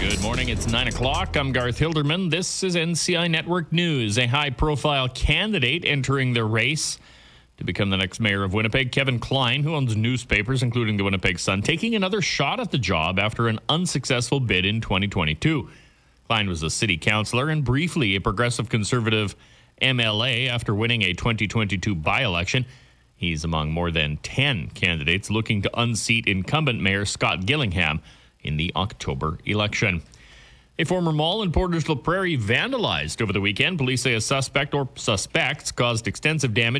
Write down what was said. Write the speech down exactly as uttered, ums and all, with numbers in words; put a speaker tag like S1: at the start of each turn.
S1: Good morning. It's nine o'clock. I'm Garth Hilderman. This is N C I Network News. A high-profile candidate entering the race to become the next mayor of Winnipeg, Kevin Klein, who owns newspapers, including the Winnipeg Sun, taking another shot at the job after an unsuccessful bid in twenty twenty-two. Klein was a city councillor and briefly a progressive conservative M L A after winning a twenty twenty-two by-election. He's among more than ten candidates looking to unseat incumbent Mayor Scott Gillingham in the October election. A former mall in Portage la Prairie vandalized over the weekend. Police say a suspect or suspects caused extensive damage